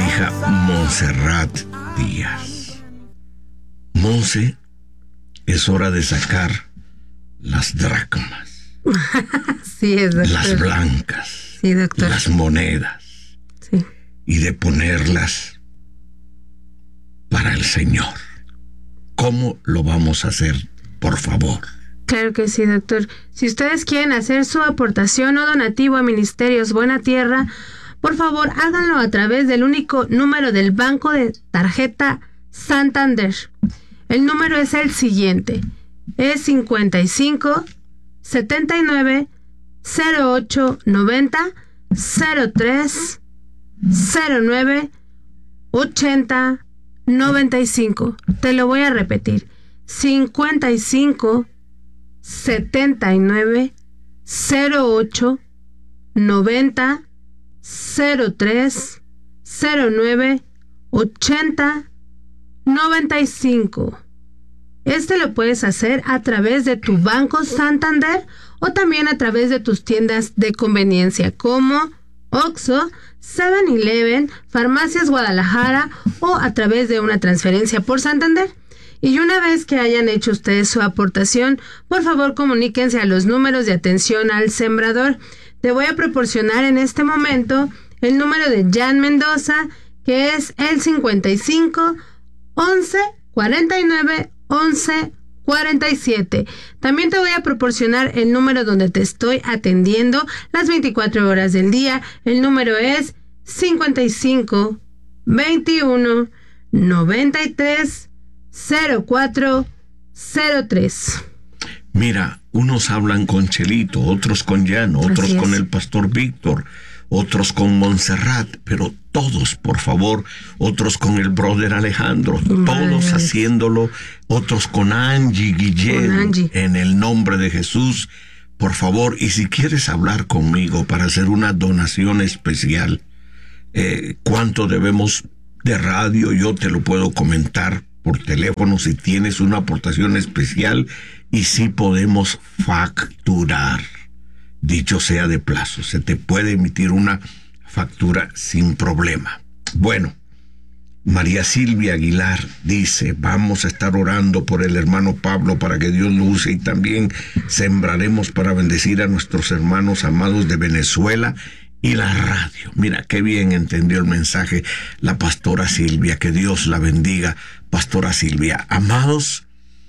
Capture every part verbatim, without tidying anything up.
hija Montserrat Díaz. Monse, es hora de sacar las dracmas. Sí, es, doctor. Las blancas. Sí, doctor. Las monedas. Sí. Y de ponerlas para el Señor. ¿Cómo lo vamos a hacer? Por favor. Claro que sí, doctor. Si ustedes quieren hacer su aportación o donativo a Ministerios Buena Tierra, por favor háganlo a través del único número del Banco de Tarjeta Santander. El número es el siguiente. Es cincuenta y cinco, setenta y nueve, cero ocho, noventa, cero tres, cero nueve, ochenta, noventa y cinco. Te lo voy a repetir. cincuenta y cinco, setenta y nueve, cero ocho, noventa, cero tres, cero nueve, ochenta, noventa y cinco. Este lo puedes hacer a través de tu Banco Santander o también a través de tus tiendas de conveniencia como Oxxo, seven eleven, Farmacias Guadalajara o a través de una transferencia por Santander. Y una vez que hayan hecho ustedes su aportación, por favor comuníquense a los números de atención al sembrador. Te voy a proporcionar en este momento el número de Jan Mendoza, que es el cincuenta y cinco, once, cuarenta y nueve, once, cuarenta y siete. También te voy a proporcionar el número donde te estoy atendiendo las veinticuatro horas del día. El número es cincuenta y cinco, veintiuno, noventa y tres, cero cuatro, cero tres. Mira, unos hablan con Chelito, otros con Jan, otros con el pastor Víctor, otros con Montserrat, pero todos, por favor, otros con el brother Alejandro, todos Madre. haciéndolo, otros con Angie Guillén, con Angie. En el nombre de Jesús, por favor. Y si quieres hablar conmigo para hacer una donación especial, eh, cuánto debemos de radio, yo te lo puedo comentar por teléfono si tienes una aportación especial, y si podemos facturar. Dicho sea de plazo, se te puede emitir una factura sin problema. Bueno, María Silvia Aguilar dice, vamos a estar orando por el hermano Pablo para que Dios lo use, y también sembraremos para bendecir a nuestros hermanos amados de Venezuela y la radio. Mira, qué bien entendió el mensaje la pastora Silvia, que Dios la bendiga, pastora Silvia. Amados,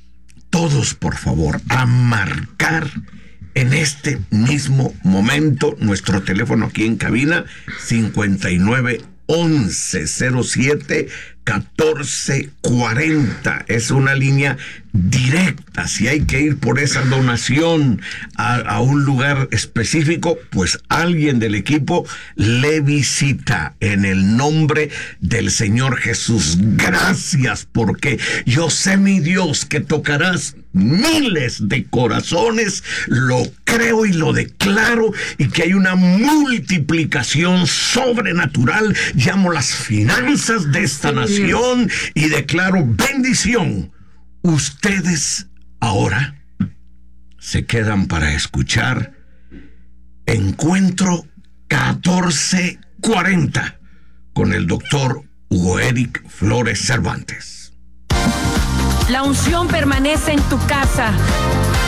todos por favor, a marcar en este mismo momento nuestro teléfono aquí en cabina, cincuenta y nueve, once, cero siete, catorce cuarenta. Es una línea directa. Si hay que ir por esa donación a, a un lugar específico, pues alguien del equipo le visita en el nombre del Señor Jesús. Gracias, porque yo sé, mi Dios, que tocarás miles de corazones, lo creo y lo declaro, y que hay una multiplicación sobrenatural. Llamo las finanzas de esta nación y declaro bendición. Ustedes ahora se quedan para escuchar Encuentro catorce cuarenta con el doctor Hugo Eric Flores Cervantes. La unción permanece en tu casa.